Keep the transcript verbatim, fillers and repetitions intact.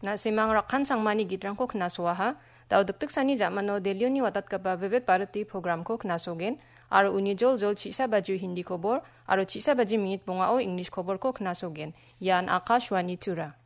Na simang rakhan sangmani gitrang ko knaswaha, tau duktuk sani jamano delioni watat kaba vivid parati program ko knasogen, aro uni jol jol chisa baju hindi khobor, aro chisa baju minit bungao English khobor ko knasogen. Yan Akashwani Tura.